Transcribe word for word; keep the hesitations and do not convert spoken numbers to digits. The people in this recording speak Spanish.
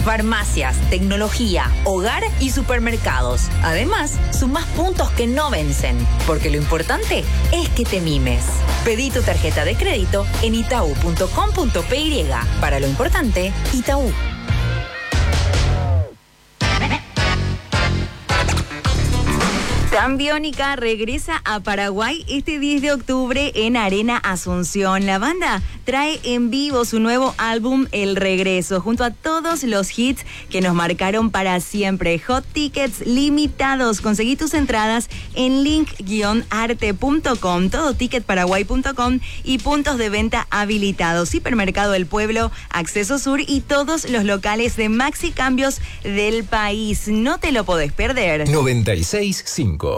farmacias, tecnología, hogar y supermercados. Además, sumás puntos que no vencen, porque lo importante es que te mimes. Pedí tu tarjeta de crédito en itaú punto com punto pe y. Para lo importante, Itaú. Tambiónica regresa a Paraguay este diez de octubre en Arena Asunción. La banda trae en vivo su nuevo álbum El Regreso, junto a todos los hits que nos marcaron para siempre. Hot Tickets limitados. Conseguí tus entradas en link guion arte punto com, todo ticket paraguay punto com y puntos de venta habilitados. Hipermercado El Pueblo, Acceso Sur y todos los locales de Maxi Cambios del país. No te lo podés perder. noventa y seis punto cinco